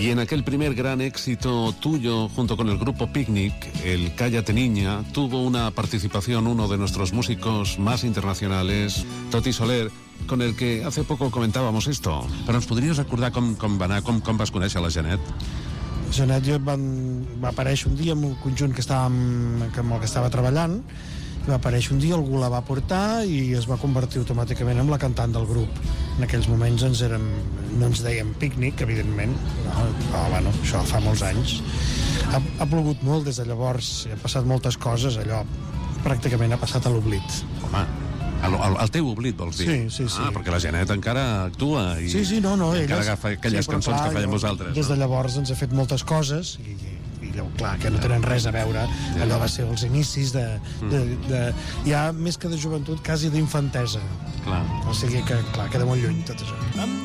Y en aquel primer gran éxito tuyo, junto con el grupo Picnic, el Cállate Niña, tuvo una participación uno de nuestros músicos más internacionales, Toti Soler, con el que hace poco comentábamos esto. Però ens podries recordar com va anar, com vas conèixer la Janet? Janet va aparèixer un dia amb un conjunt amb el que estava treballant, va aparèixer un dia, algú la va portar i es va convertir automàticament en la cantant del grup. En aquells moments no ens dèiem Picnic, evidentment, però bueno, això fa molts anys. Ha plogut molt des de llavors, ha passat moltes coses, allò pràcticament ha passat a l'oblit. Home, el teu oblit, vols dir? Sí. Perquè la Janet encara actua i no, encara agafa aquelles cançons que feien vosaltres. Des de llavors ens ha fet moltes coses i clar, que no tenen res a veure. Allò va ser els inicis ja més que de joventut, quasi d'infantesa. Clar. O sigui que, clar, queda molt lluny tot això.